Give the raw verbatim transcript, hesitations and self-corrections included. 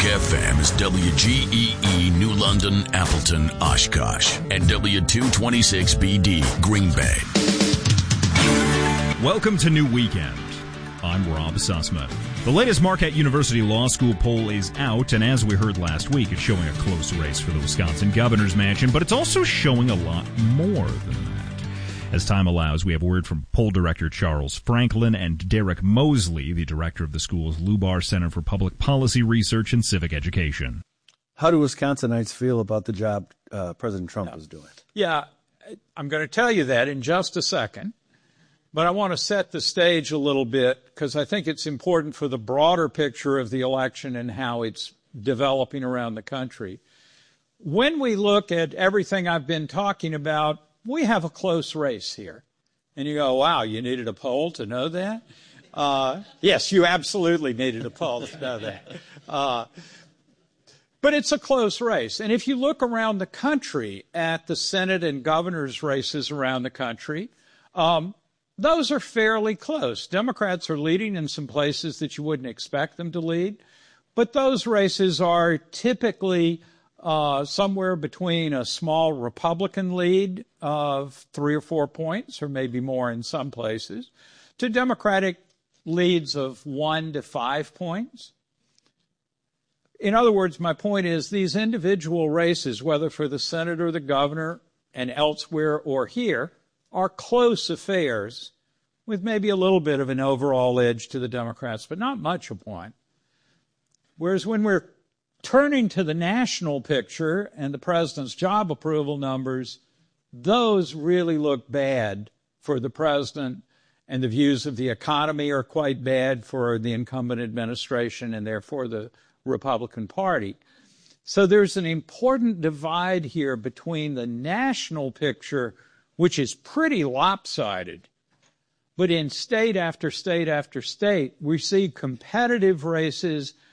Talk F M is W G E E New London, Appleton, Oshkosh, and W two twenty-six B D, Green Bay. Welcome to New Weekend. I'm Rob Sussman. The latest Marquette University Law School poll is out, and as we heard last week, it's showing a close race for the Wisconsin governor's mansion, but it's also showing a lot more than that. As time allows, we have word from poll director Charles Franklin and Derek Mosley, the director of the school's Lubar Center for Public Policy Research and Civic Education. How do Wisconsinites feel about the job uh, President Trump no. is doing? Yeah, I'm going to tell you that in just a second. But I want to set the stage a little bit because I think it's important for the broader picture of the election and how it's developing around the country. When we look at everything I've been talking about, we have a close race here. And you go, wow, you needed a poll to know that? Uh, yes, you absolutely needed a poll to know that. Uh, but it's a close race. And if you look around the country at the Senate and governor's races around the country, um, those are fairly close. Democrats are leading in some places that you wouldn't expect them to lead. But those races are typically uh, somewhere between a small Republican lead of three or four points, or maybe more in some places, to Democratic leads of one to five points. In other words, my point is these individual races, whether for the Senate or the governor and elsewhere or here, are close affairs with maybe a little bit of an overall edge to the Democrats, but not much of one. Whereas when we're turning to the national picture and the president's job approval numbers, those really look bad for the president, and the views of the economy are quite bad for the incumbent administration and therefore the Republican Party. So there's an important divide here between the national picture, which is pretty lopsided, but in state after state after state, we see competitive races